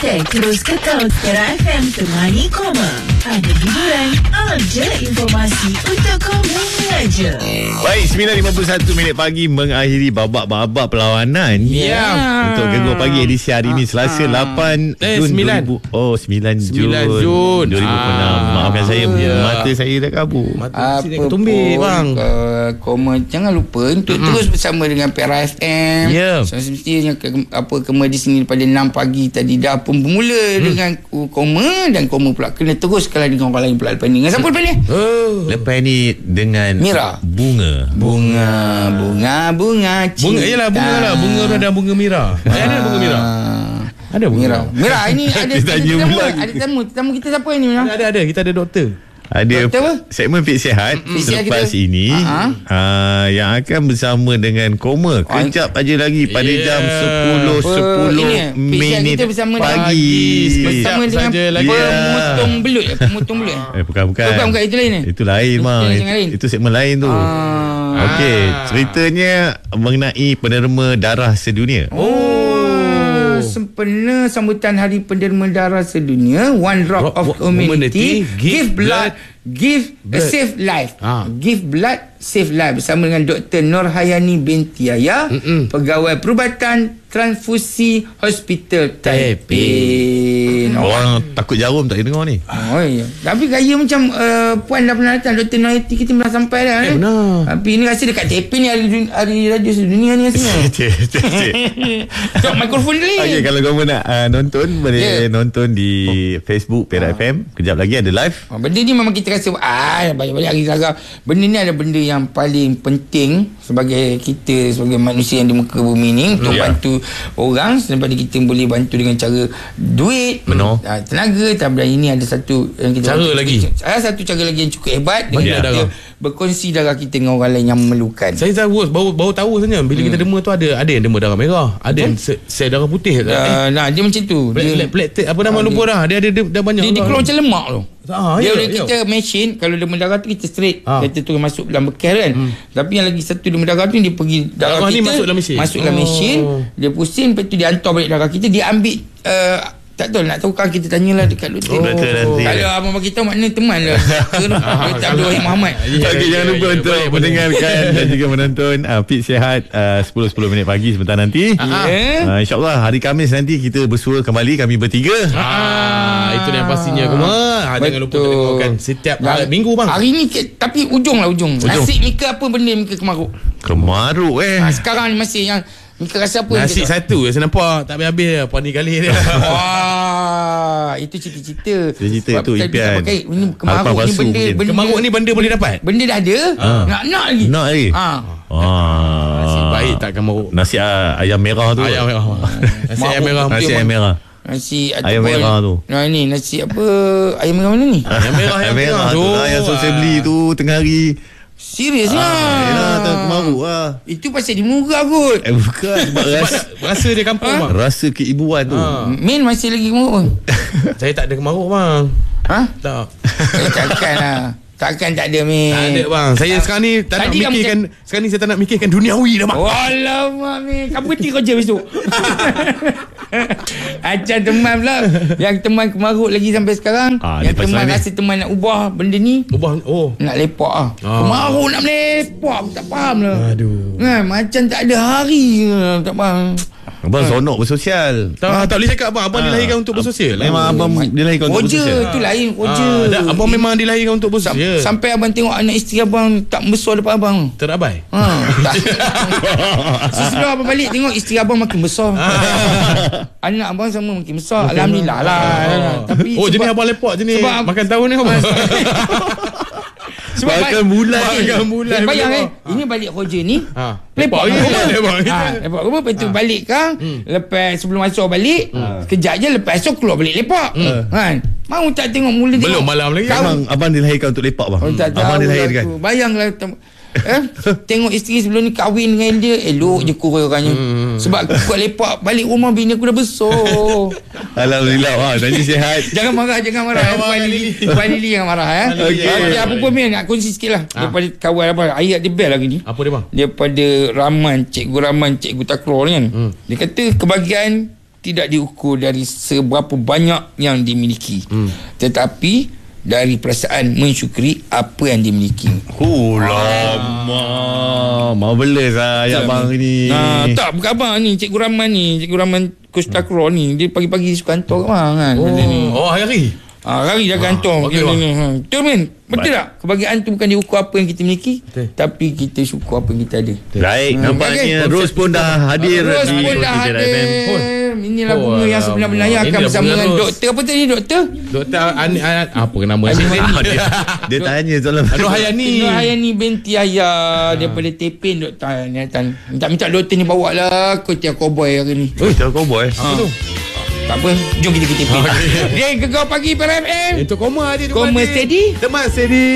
Pakai terus kekal Era FM temani koma. Ada hiburan, alam je informasi untuk koma mengaja. Baik, 9.51 pagi mengakhiri babak-babak perlawanan. Untuk Gegar Pagi edisi hari ini Selasa 8 Jun 9 Jun 2006. Maafkan saya, mata saya dah kabur. Apa tumbik bang. Koma jangan lupa untuk terus bersama dengan Era FM. Semestinya kema di sini pada 6 pagi tadi dah pun bermula dengan koma, dan koma pula kena terus kalau dengan orang lain pula lepas ni. Dengan siapa lepas ni? Lepas ni dengan Mira. Bunga Yelah, bunga lah. Bunga ada bunga Mira. Ada bunga Mira. Ada bunga Mira ini ada tetamu kita siapa ni? Ada kita ada doktor. Ada segmen Fit Sihat selepas ini yang akan bersama dengan Koma kejap aja lagi pada jam 10 minit pagi bersama dengan pemotong belut. Bukan itu lain. Itu lain bang. Itu segmen lain tu. Okey, ceritanya mengenai penerima darah sedunia. Sempena sambutan Hari Penderma Darah Sedunia, One Drop of Humanity, Give Blood, Save Life. Give Blood, Save Life bersama dengan Dr. Nurhayani binti Yahya, Pegawai Perubatan Transfusi Hospital Taiping. Orang takut jarum tak dengar ni. Tapi gaya macam Puan dah pernah datang, Dr. Nurhayani kita pernah sampai dah. Benar. Tapi ni rasa dekat Taiping ni hari radio sedunia ni rasanya. Cok mikrofon ni. Okay, kalau kamu nak nonton, boleh nonton di Facebook Perak FM. Kejap lagi ada live. Benda ni memang kita rasa banyak-banyak hari Zaga. Benda ni ada benda yang paling penting sebagai kita, sebagai manusia yang di muka bumi ni, untuk bantu orang. Daripada kita boleh bantu dengan cara duit, tenaga. Dan ini ada satu yang kita satu cara lagi yang cukup hebat, dengan kita berkongsi darah kita dengan orang lain yang memerlukan. Saya baru tahu sebenarnya bila kita derma tu ada yang derma darah merah, ada yang sel darah putih. Dia macam tu. Platelet apa nama lupa dah. Dia dah banyak. Dia keluar macam lemak tu. Kita mesin, kalau derma darah tu kita straight, kita tu masuk dalam bekas kan. Tapi yang lagi satu derma darah tu, dia pergi darah kita masuk dalam mesin, dia pusing, lepas tu dia hantar balik darah kita, dia ambil tak tahu, nak tahu kan kita tanyalah dekat doktor. Kalau abang kita makna teman lah. Dia Abdul Muhammad. Okey, jangan lupa untuk mendengarkan dan juga menonton Fit Sihat 10 minit pagi sebentar nanti. InsyaAllah hari Khamis nanti kita bersua kembali, kami bertiga. Itu yang pastinya Koma. Jangan lupa dengarkan setiap minggu bang. Hari ni tapi ujung. Nasi Mika apa benda Mika kemaruk? Sekarang ni masih yang Mika rasa apa? Nasi satu saya nampak tak habis-habis apa ni kali dia. Itu cerita-cerita. Cerita tu impian. Ini kemaruk ni benda kemaruk ni benda boleh dapat. Benda dah ada. Nak lagi. Nasi baik tak kemaruk. Nasi ayam merah tu. Nasi ayam merah. Nasi ayam merah. Nasi ayam merah tu. Ni nasi apa? Ayam merah mana ni? Ayam merah tu lah yang saya beli tu tengah hari. Serius lah. Yelah, tak kemaruk lah. Itu pasal dia murah kot. Bukan, sebab rasa dia kampung bang. Rasa keibuan tu. Min masih lagi kemaruk. Saya tak ada kemaruk bang. Tak. Takkan lah. Takkan tak ada Min. Tak ada bang. Saya sekarang ni tak nak mikirkan. Sekarang ni saya tak nak mikirkan duniawi dah bang. Alamak Min, kamu berhenti kerja besok. Acah teman pula. Yang teman kemaruk lagi sampai sekarang. Yang teman rasa teman nak ubah benda ni. Nak lepak lah. Kemaruk nak melepak, aku tak faham lah. Macam tak ada hari. Tak faham. Abang sonok bersosial. Tak boleh cakap abang. Abang dilahirkan untuk bersosial. Memang abang dilahirkan untuk bersosial. Itu lain koja. Abang memang dilahirkan untuk bersosial. Sampai abang tengok anak isteri abang tak besar depan abang. Terabai. Sesudah abang balik tengok isteri abang makin besar. Anak abang sama makin besar. Alhamdulillah lah. Tapi jenis abang lepak jenis makan tahun ni abang. Makan bulan. Bayang ini balik kerja ni lepak rumah. Lepas tu balik kan, lepas sebelum masuk balik sekejap je, lepas esok keluar balik lepak kan. Mau tak tengok mula belum malam lagi. Memang abang dilahirkan untuk lepak bang. Abang dilahirkan. Bayanglah tengok isteri sebelum ni kahwin dengan dia, elok je kurang orangnya. Sebab aku kuat lepak balik rumah, bini aku dah besar. Alhamdulillah. Tanya sihat. Jangan marah Puan Lili jangan marah Okey, apa pun Min nak kongsi sikit lah daripada kawan abang. Ayat dia best lagi ni. Apa dia bang? Daripada Cikgu Rahman, Cikgu Takror ni kan. Dia kata kebahagiaan tidak diukur dari seberapa banyak yang dimiliki, tetapi dari perasaan mensyukuri apa yang dimiliki. Lama marvelous lah ayat bang ni. Tak, bukan abang ni, Cikgu Rahman Kustakro ni, dia pagi-pagi suka hantar kat bang kan. Hari-hari. Hari dah kantor. Betul men? Betul tak? Kebahagiaan tu bukan diukur apa yang kita miliki, tapi kita syukur apa yang kita ada. Baik, nampaknya Ros pun dah hadir. Ros pun dah hadir. Inilah bunga yang sebenar-benarnya akan bersama dengan doktor. Apa tadi doktor? Doktor apa nama dia tanya soalan Nur Hayani binti Yahya daripada Tepin. Doktor minta doktor ni bawa lah Kutia Cowboy hari ni. Kutia Cowboy? Apa tu? Tak apa, jom kita ke Tepin. Dia Gegar Pagi PRFM. Itu koma dia. Koma steady. Teman steady.